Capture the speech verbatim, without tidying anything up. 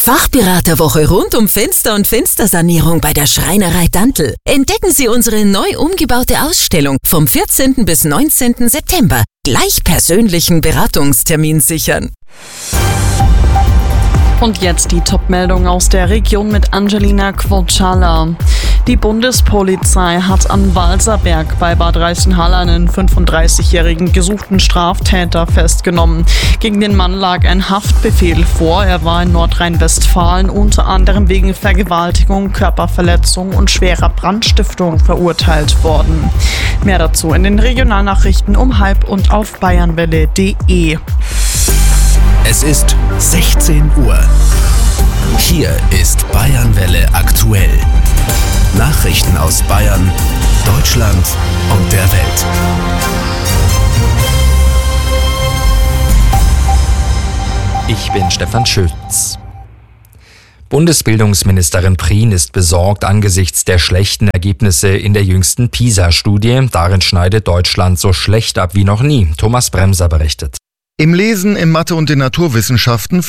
Fachberaterwoche rund um Fenster und Fenstersanierung bei der Schreinerei Dantl. Entdecken Sie unsere neu umgebaute Ausstellung vom vierzehnten bis neunzehnten September. Gleich persönlichen Beratungstermin sichern. Und jetzt die Top-Meldung aus der Region mit Angelina Quocciala. Die Bundespolizei hat am Walserberg bei Bad Reichenhall einen fünfunddreißigjährigen gesuchten Straftäter festgenommen. Gegen den Mann lag ein Haftbefehl vor. Er war in Nordrhein-Westfalen unter anderem wegen Vergewaltigung, Körperverletzung und schwerer Brandstiftung verurteilt worden. Mehr dazu in den Regionalnachrichten um halb und auf bayernwelle punkt de. Es ist sechzehn Uhr. Hier ist Bayernwelle aktuell. Nachrichten aus Bayern, Deutschland und der Welt. Ich bin Stefan Schütz. Bundesbildungsministerin Prien ist besorgt angesichts der schlechten Ergebnisse in der jüngsten PISA-Studie. Darin schneidet Deutschland so schlecht ab wie noch nie. Thomas Bremser berichtet. Im Lesen, in Mathe und den Naturwissenschaften